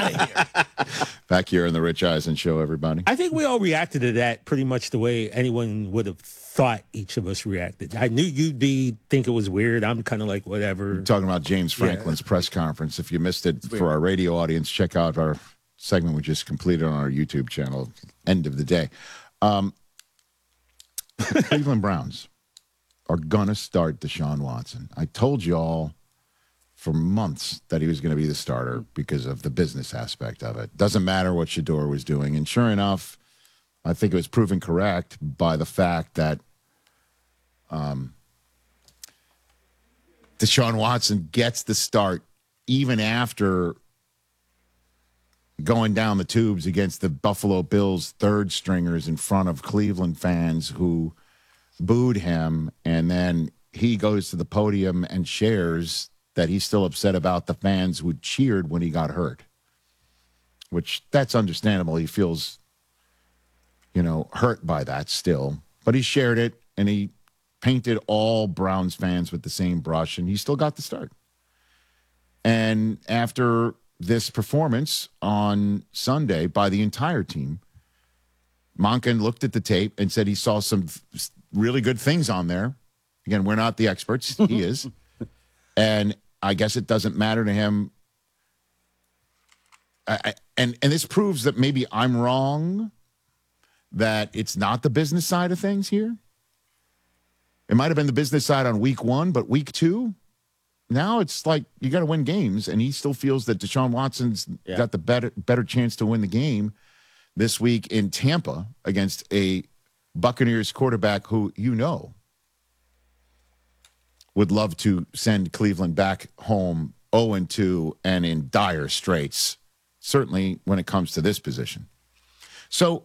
out of here. Back here in the Rich Eisen Show, everybody. I think we all reacted to that pretty much the way anyone would have thought each of us reacted. I knew you'd think it was weird. I'm kind of like, whatever. We're talking about James Franklin's press conference. If you missed it, for our radio audience, check out our segment we just completed on our YouTube channel, end of the day. The Cleveland Browns are going to start Deshaun Watson. I told you all for months that he was going to be the starter because of the business aspect of it. Doesn't matter what Shador was doing. And sure enough, I think it was proven correct by the fact that Deshaun Watson gets the start even after going down the tubes against the Buffalo Bills third stringers in front of Cleveland fans who booed him. And then he goes to the podium and shares that he's still upset about the fans who cheered when he got hurt, which that's understandable. He feels, hurt by that still, but he shared it and he painted all Browns fans with the same brush and he still got the start. And after this performance on Sunday by the entire team, Monken looked at the tape and said he saw some really good things on there. Again, we're not the experts. He is. And I guess it doesn't matter to him. And this proves that maybe I'm wrong, that it's not the business side of things here. It might have been the business side on week 1, but week 2, now it's like you got to win games, and he still feels that Deshaun Watson's got the better chance to win the game this week in Tampa against a Buccaneers quarterback who would love to send Cleveland back home 0-2 and in dire straits, certainly when it comes to this position. So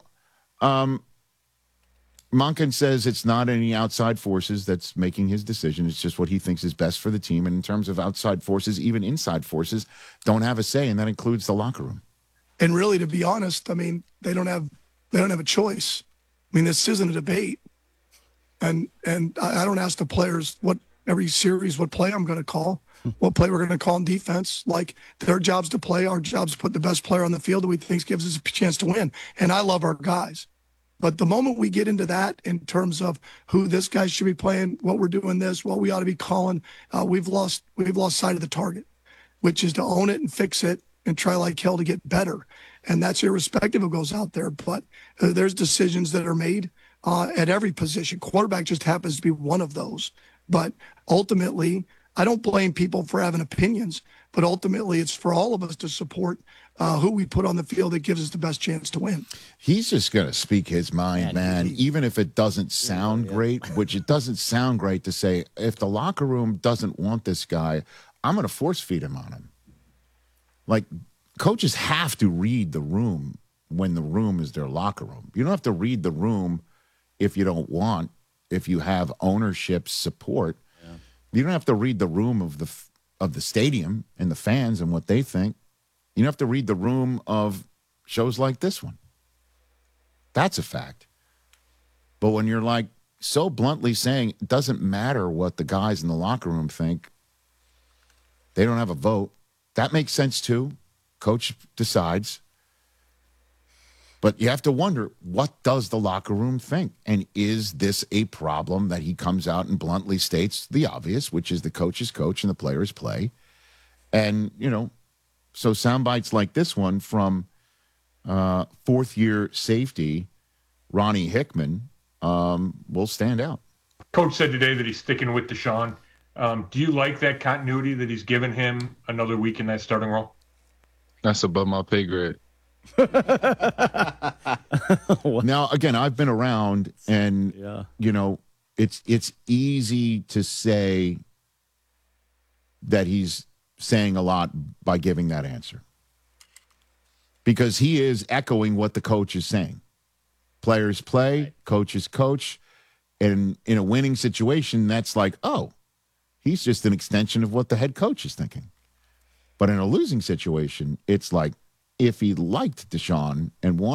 Monken says it's not any outside forces that's making his decision. It's just what he thinks is best for the team. And in terms of outside forces, even inside forces don't have a say, and that includes the locker room. And really, to be honest, I mean, they don't have a choice. I mean, this isn't a debate. And I don't ask the players every series what play I'm going to call, what play we're going to call in defense. Like, their job's to play, our job's to put the best player on the field that we think gives us a chance to win. And I love our guys. But the moment we get into that in terms of who this guy should be playing, what we're doing this, what we ought to be calling, we've lost sight of the target, which is to own it and fix it and try like hell to get better. And that's irrespective of who goes out there. But there's decisions that are made at every position. Quarterback just happens to be one of those. But ultimately, I don't blame people for having opinions, but ultimately it's for all of us to support who we put on the field that gives us the best chance to win. He's just going to speak his mind, man, even if it doesn't sound great, which it doesn't sound great to say, if the locker room doesn't want this guy, I'm going to force feed him on him. Like, coaches have to read the room when the room is their locker room. You don't have to read the room if you don't want, if you have ownership support. Yeah. You don't have to read the room of the stadium and the fans and what they think. You don't have to read the room of shows like this one. That's a fact. But when you're like so bluntly saying it doesn't matter what the guys in the locker room think, they don't have a vote, that makes sense too. Coach decides. But you have to wonder, what does the locker room think? And is this a problem that he comes out and bluntly states the obvious, which is the coach is coach and the players play? And, so sound bites like this one from fourth-year safety Ronnie Hickman will stand out. Coach said today that he's sticking with Deshaun. Do you like that continuity that he's given him another week in that starting role? That's above my pay grade. Now, again, I've been around, and it's easy to say that he's saying a lot by giving that answer, because he is echoing what the coach is saying. Players play, coaches coach, and in a winning situation, that's like, oh, he's just an extension of what the head coach is thinking. But in a losing situation, it's like, if he liked Deshaun and wanted